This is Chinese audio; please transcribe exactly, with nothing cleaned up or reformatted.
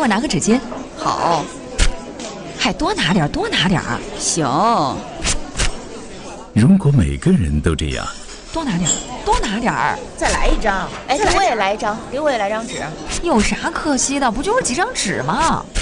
我拿个纸巾。 好， 还多拿点，多拿点。 行。 如果每个人都这样， 多拿点，多拿点。 再来一张，哎，给我也来一张，给我也来张纸。 有啥可惜的？不就是几张纸吗？